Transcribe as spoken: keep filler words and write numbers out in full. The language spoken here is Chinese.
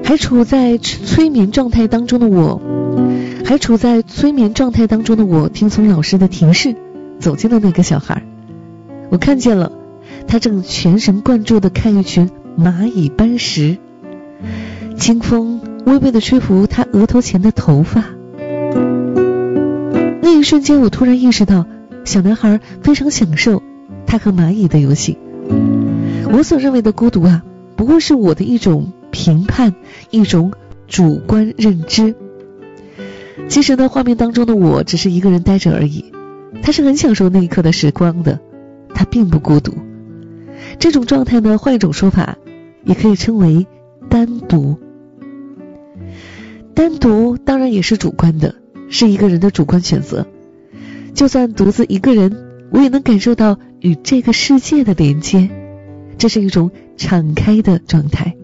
还处在催眠状态当中的我，还处在催眠状态当中的我，听从老师的提示，走进了那个小孩。我看见了，他正全神贯注地看一群蚂蚁搬石，清风微微地吹拂他额头前的头发。那一瞬间，我突然意识到，小男孩非常享受他和蚂蚁的游戏。我所认为的孤独啊，不过是我的一种评判，一种主观认知。其实呢，画面当中的我只是一个人呆着而已，他是很享受那一刻的时光的，他并不孤独。这种状态呢，换一种说法，也可以称为单独。单独当然也是主观的，是一个人的主观选择。就算独自一个人，我也能感受到与这个世界的连接，这是一种敞开的状态。